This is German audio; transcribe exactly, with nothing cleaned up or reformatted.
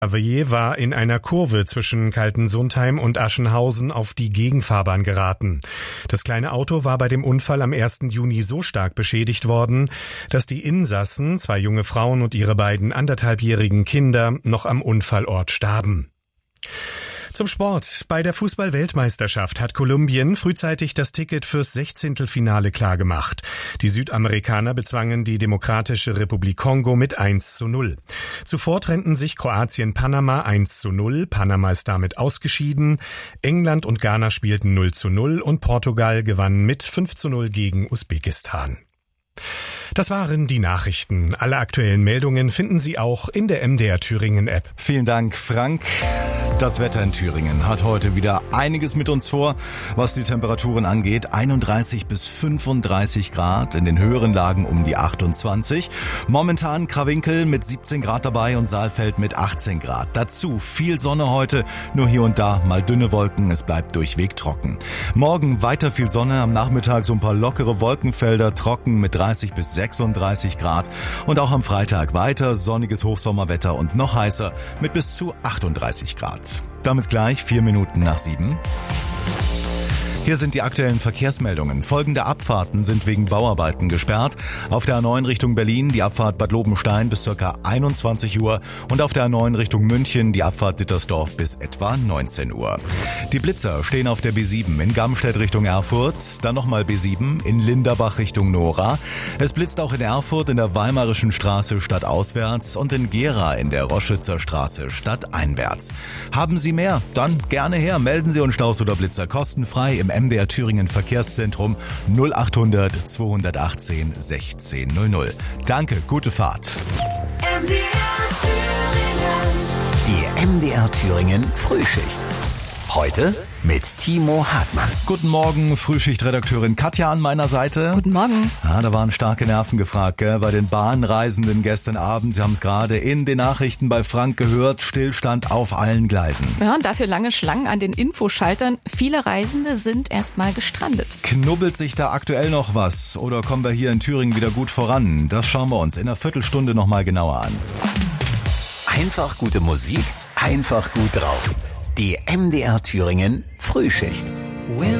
Aveye war in einer Kurve zwischen Kaltensundheim und Aschenhausen auf die Gegenfahrbahn geraten. Das kleine Auto war bei dem Unfall am ersten Juni so stark beschädigt worden, dass die Insassen, zwei junge Frauen und ihre beiden anderthalbjährigen Kinder, noch am Unfallort starben. Zum Sport. Bei der Fußball-Weltmeisterschaft hat Kolumbien frühzeitig das Ticket fürs Sechzehntelfinale klargemacht. Die Südamerikaner bezwangen die Demokratische Republik Kongo mit eins zu null. Zuvor trennten sich Kroatien-Panama eins zu null. Panama ist damit ausgeschieden. England und Ghana spielten null zu null und Portugal gewann mit fünf zu null gegen Usbekistan. Das waren die Nachrichten. Alle aktuellen Meldungen finden Sie auch in der M D R Thüringen App. Vielen Dank, Frank. Das Wetter in Thüringen hat heute wieder einiges mit uns vor, was die Temperaturen angeht. einunddreißig bis fünfunddreißig Grad, in den höheren Lagen um die achtundzwanzig. Momentan Krawinkel mit siebzehn Grad dabei und Saalfeld mit achtzehn Grad. Dazu viel Sonne heute, nur hier und da mal dünne Wolken. Es bleibt durchweg trocken. Morgen weiter viel Sonne, am Nachmittag so ein paar lockere Wolkenfelder, trocken mit dreißig bis sechsunddreißig Grad. Und auch am Freitag weiter sonniges Hochsommerwetter und noch heißer mit bis zu achtunddreißig Grad. Damit gleich vier Minuten nach sieben. Hier sind die aktuellen Verkehrsmeldungen. Folgende Abfahrten sind wegen Bauarbeiten gesperrt. Auf der A neun Richtung Berlin die Abfahrt Bad Lobenstein bis ca. einundzwanzig Uhr und auf der A neun Richtung München die Abfahrt Dittersdorf bis etwa neunzehn Uhr. Die Blitzer stehen auf der B sieben in Gamstedt Richtung Erfurt, dann nochmal B sieben in Linderbach Richtung Nora. Es blitzt auch in Erfurt in der Weimarischen Straße stadtauswärts und in Gera in der Roschützer Straße stadteinwärts. Haben Sie mehr? Dann gerne her. Melden Sie uns Staus oder Blitzer kostenfrei im M D R Thüringen Verkehrszentrum null achthundert zweihundertachtzehn sechzehn null null. Danke, gute Fahrt. M D R Thüringen. Die M D R Thüringen Frühschicht. Heute mit Timo Hartmann. Guten Morgen, Frühschichtredakteurin Katja an meiner Seite. Guten Morgen. Ja, da waren starke Nerven gefragt, gell? Bei den Bahnreisenden gestern Abend. Sie haben es gerade in den Nachrichten bei Frank gehört. Stillstand auf allen Gleisen. Ja, und dafür lange Schlangen an den Infoschaltern. Viele Reisende sind erstmal gestrandet. Knubbelt sich da aktuell noch was? Oder kommen wir hier in Thüringen wieder gut voran? Das schauen wir uns in einer Viertelstunde nochmal genauer an. Einfach gute Musik, einfach gut drauf. Die M D R Thüringen Frühschicht.